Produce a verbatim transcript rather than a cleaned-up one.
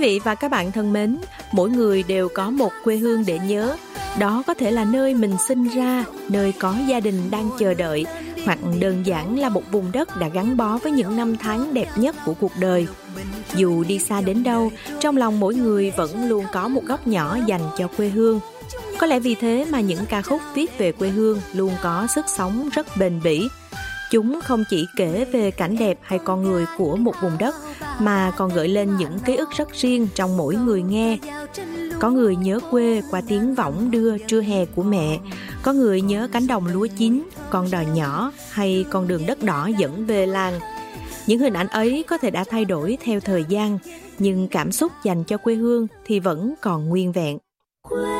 vị và các bạn thân mến, mỗi người đều có một quê hương để nhớ. Đó có thể là nơi mình sinh ra, nơi có gia đình đang chờ đợi, hoặc đơn giản là một vùng đất đã gắn bó với những năm tháng đẹp nhất của cuộc đời. Dù đi xa đến đâu, trong lòng mỗi người vẫn luôn có một góc nhỏ dành cho quê hương. Có lẽ vì thế mà những ca khúc viết về quê hương luôn có sức sống rất bền bỉ. Chúng không chỉ kể về cảnh đẹp hay con người của một vùng đất, mà còn gợi lên những ký ức rất riêng trong mỗi người nghe. Có người nhớ quê qua tiếng võng đưa trưa hè của mẹ, có người nhớ cánh đồng lúa chín, con đò nhỏ hay con đường đất đỏ dẫn về làng. Những hình ảnh ấy có thể đã thay đổi theo thời gian, nhưng cảm xúc dành cho quê hương thì vẫn còn nguyên vẹn.